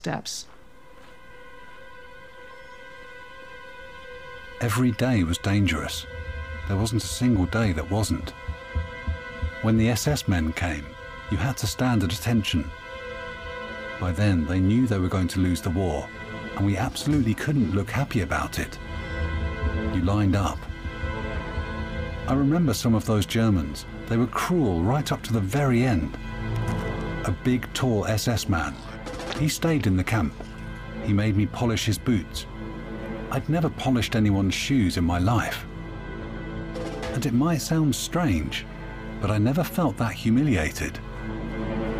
steps. Every day was dangerous. There wasn't a single day that wasn't. When the SS men came, you had to stand at attention. By then, they knew they were going to lose the war, and we absolutely couldn't look happy about it. You lined up. I remember some of those Germans. They were cruel right up to the very end. A big, tall SS man. He stayed in the camp. He made me polish his boots. I'd never polished anyone's shoes in my life. And it might sound strange, but I never felt that humiliated.